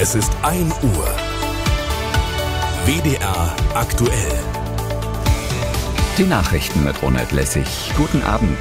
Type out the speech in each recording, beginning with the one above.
Es ist 1 Uhr. WDR aktuell. Die Nachrichten mit Ronald Lessig. Guten Abend.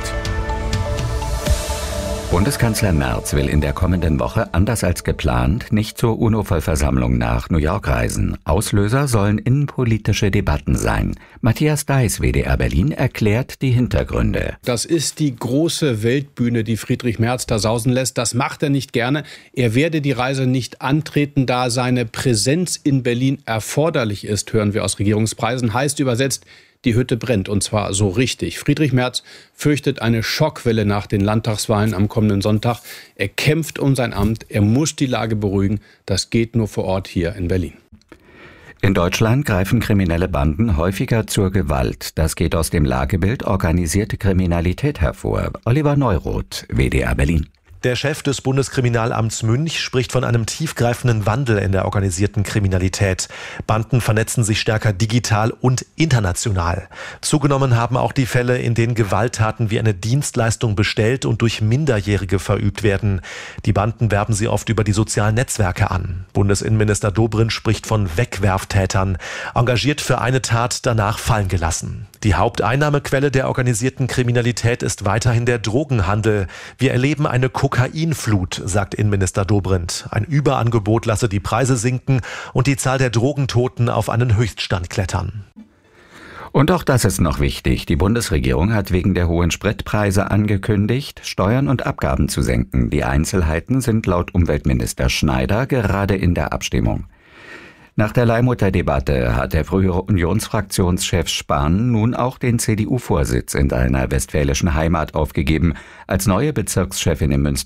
Bundeskanzler Merz will in der kommenden Woche, anders als geplant, nicht zur UNO-Vollversammlung nach New York reisen. Auslöser sollen innenpolitische Debatten sein. Matthias Deiß, WDR Berlin, erklärt die Hintergründe. Das ist die große Weltbühne, die Friedrich Merz da sausen lässt. Das macht er nicht gerne. Er werde die Reise nicht antreten, da seine Präsenz in Berlin erforderlich ist, hören wir aus Regierungspreisen. Heißt übersetzt, die Hütte brennt, und zwar so richtig. Friedrich Merz fürchtet eine Schockwelle nach den Landtagswahlen am kommenden Sonntag. Er kämpft um sein Amt, er muss die Lage beruhigen. Das geht nur vor Ort hier in Berlin. In Deutschland greifen kriminelle Banden häufiger zur Gewalt. Das geht aus dem Lagebild organisierte Kriminalität hervor. Oliver Neuroth, WDR Berlin. Der Chef des Bundeskriminalamts Münch spricht von einem tiefgreifenden Wandel in der organisierten Kriminalität. Banden vernetzen sich stärker digital und international. Zugenommen haben auch die Fälle, in denen Gewalttaten wie eine Dienstleistung bestellt und durch Minderjährige verübt werden. Die Banden werben sie oft über die sozialen Netzwerke an. Bundesinnenminister Dobrindt spricht von Wegwerftätern, engagiert für eine Tat, danach fallen gelassen. Die Haupteinnahmequelle der organisierten Kriminalität ist weiterhin der Drogenhandel. Wir erleben eine Kokainflut, sagt Innenminister Dobrindt. Ein Überangebot lasse die Preise sinken und die Zahl der Drogentoten auf einen Höchststand klettern. Und auch das ist noch wichtig. Die Bundesregierung hat wegen der hohen Spritpreise angekündigt, Steuern und Abgaben zu senken. Die Einzelheiten sind laut Umweltminister Schneider gerade in der Abstimmung. Nach der Leihmutter-Debatte hat der frühere Unionsfraktionschef Spahn nun auch den CDU-Vorsitz in seiner westfälischen Heimat aufgegeben. Als neue Bezirkschefin im Münster